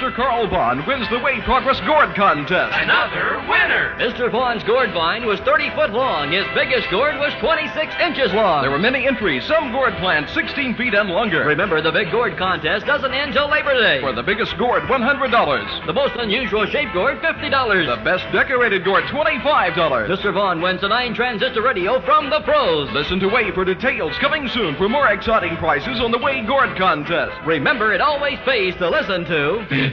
Mr. Carl Vaughn wins the Way Progress Gourd Contest. Another winner! Mr. Vaughn's gourd vine was 30 foot long. His biggest gourd was 26 inches long. There were many entries, some gourd plants 16 feet and longer. Remember, the big gourd contest doesn't end till Labor Day. For the biggest gourd, $100. The most unusual shaped gourd, $50. The best decorated gourd, $25. Mr. Vaughn wins a 9-transistor radio from the pros. Listen to Way for details. Coming soon for more exciting prices on the Way Gourd Contest. Remember, it always pays to listen to